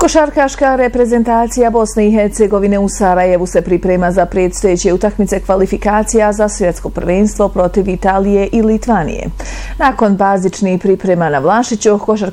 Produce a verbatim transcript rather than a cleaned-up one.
Košarkaška reprezentacija Bosne i Hercegovine u Sarajevu se priprema za predstojeće utakmice kvalifikacija za svjetsko prvenstvo protiv Italije i Litvanije. Nakon bazičnih priprema na Vlašiću, košarkaška